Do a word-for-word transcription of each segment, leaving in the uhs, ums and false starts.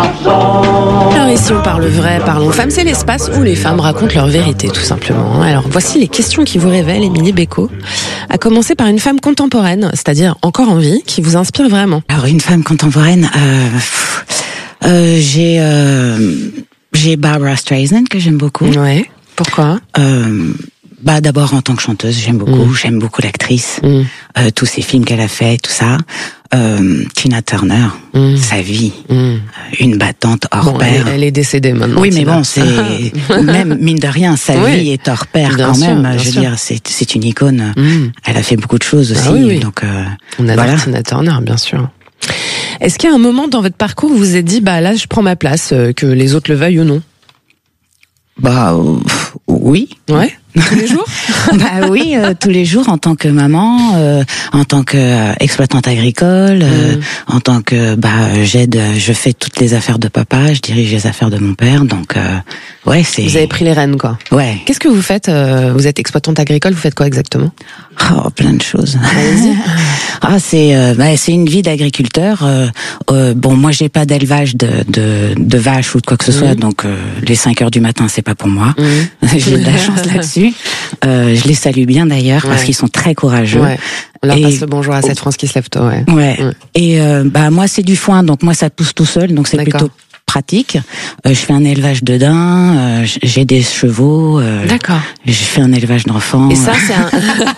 Alors ici on parle vrai, parlons femmes, c'est l'espace où les femmes racontent leur vérité tout simplement. Alors voici les questions qui vous révèlent, Émilie Bécaud. À commencer par une femme contemporaine, c'est-à-dire encore en vie, qui vous inspire vraiment. Alors une femme contemporaine, euh, euh, j'ai euh, j'ai Barbra Streisand que j'aime beaucoup. Ouais. Pourquoi? euh, Bah d'abord en tant que chanteuse, j'aime beaucoup, mmh. j'aime beaucoup l'actrice, mmh. euh, tous ces films qu'elle a fait, tout ça. Euh, Tina Turner, mmh. sa vie, mmh. une battante hors bon, pair. Elle, elle est décédée maintenant. Oui, mais Tina. bon, c'est même mine de rien, sa oui. vie est hors pair bien quand sûr, même. Je veux sûr. dire, c'est c'est une icône. Mmh. Elle a fait beaucoup de choses aussi. Ah, oui, oui. Donc euh, on adore voilà. Tina Turner, bien sûr. Est-ce qu'il y a un moment dans votre parcours où vous vous êtes dit, bah là, je prends ma place, euh, que les autres le veuillent ou non? Bah euh, oui. Ouais. Tous les jours? Bah oui, euh, tous les jours en tant que maman, euh, en tant que euh, exploitante agricole, euh, mmh. en tant que bah j'aide, je fais toutes les affaires de papa, je dirige les affaires de mon père, donc euh, ouais c'est. Vous avez pris les rênes quoi. Ouais. Qu'est-ce que vous faites? euh, Vous êtes exploitante agricole, vous faites quoi exactement? Oh, plein de choses. Allez-y. Ah c'est euh, bah, c'est une vie d'agriculteur. Euh, euh, bon moi j'ai pas d'élevage de de de vaches ou de quoi que ce mmh. soit, donc euh, les cinq heures du matin c'est pas pour moi. Mmh. J'ai de la chance là-dessus. Euh, je les salue bien d'ailleurs ouais. parce qu'ils sont très courageux. Ouais. On leur et... passe le bonjour à cette France qui se lève tôt. Ouais. Ouais. ouais. Et euh, bah moi c'est du foin, donc moi ça pousse tout seul, donc c'est D'accord. plutôt pratique. Euh, je fais un élevage de daims, euh, j'ai des chevaux. Euh, D'accord. Je fais un élevage d'enfants. Et ça c'est un...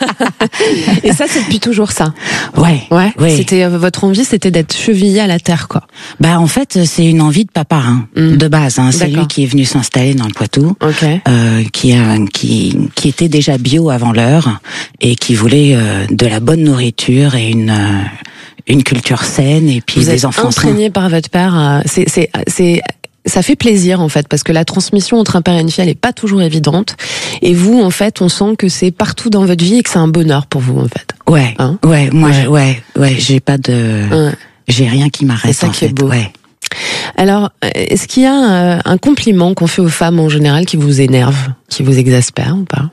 Et ça c'est depuis toujours ça. Ouais. Ouais. ouais. C'était euh, votre envie, c'était d'être chevillé à la terre quoi. Bah en fait c'est une envie de papa hein, mm. de base. Hein. C'est lui qui est venu s'installer dans le Poitou, okay. euh, qui a qui qui était déjà bio avant l'heure et qui voulait euh, de la bonne nourriture et une euh, une culture saine et puis vous des êtes enfants imprégné sains. par votre père. C'est c'est c'est ça fait plaisir en fait parce que la transmission entre un père et une fille elle est pas toujours évidente et vous en fait on sent que c'est partout dans votre vie et que c'est un bonheur pour vous en fait. Ouais. Hein ouais. Moi ouais. Je, ouais ouais j'ai pas de ouais. j'ai rien qui m'arrête. C'est ça en qui fait. est beau. Ouais. Alors est-ce qu'il y a un, un compliment qu'on fait aux femmes en général qui vous énerve, qui vous exaspère ou pas?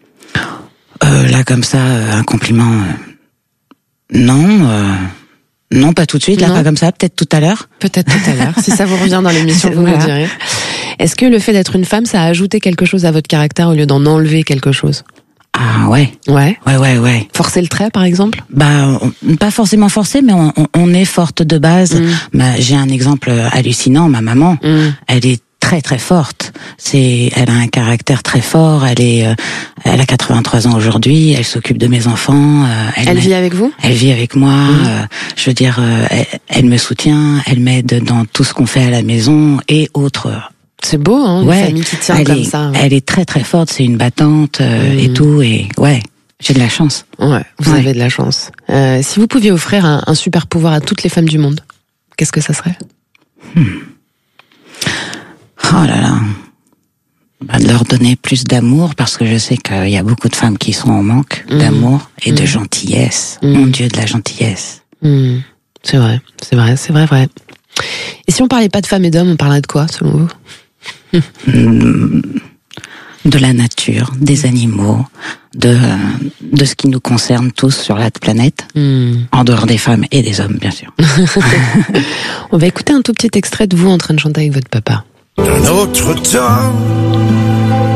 Euh, là comme ça un compliment euh, non. Euh... Non, pas tout de suite, là, non. Pas comme ça, peut-être tout à l'heure. Peut-être tout à l'heure. Si ça vous revient dans l'émission, vous voilà. me direz. Est-ce que le fait d'être une femme, ça a ajouté quelque chose à votre caractère au lieu d'en enlever quelque chose? Ah ouais. Ouais. Ouais, ouais, ouais. Forcer le trait, par exemple? Bah, on, pas forcément forcer, mais on, on, on est forte de base. Mm. Bah, j'ai un exemple hallucinant, ma maman. Mm. Elle est très très forte. C'est, elle a un caractère très fort. Elle est, euh, elle a quatre-vingt-trois ans aujourd'hui. Elle s'occupe de mes enfants. Euh, elle elle vit avec vous? Elle vit avec moi. Mmh. Euh, je veux dire, euh, elle, elle me soutient. Elle m'aide dans tout ce qu'on fait à la maison et autres. C'est beau, hein, une ouais, famille qui tient elle comme est, ça. Ouais. Elle est très très forte. C'est une battante euh, mmh. et tout. Et ouais, j'ai de la chance. Ouais, vous ouais. avez de la chance. Euh, si vous pouviez offrir un, un super pouvoir à toutes les femmes du monde, qu'est-ce que ça serait? hmm. Oh là là, bah, de leur donner plus d'amour parce que je sais qu'il y a beaucoup de femmes qui sont en manque mmh. d'amour et mmh. de gentillesse. Mmh. Mon Dieu, de la gentillesse. Mmh. C'est vrai, c'est vrai, c'est vrai, vrai. Et si on parlait pas de femmes et d'hommes, on parlerait de quoi, selon vous? mmh. De la nature, des animaux, de de ce qui nous concerne tous sur la planète, mmh. en dehors des femmes et des hommes, bien sûr. On va écouter un tout petit extrait de vous en train de chanter avec votre papa. Un autre temps,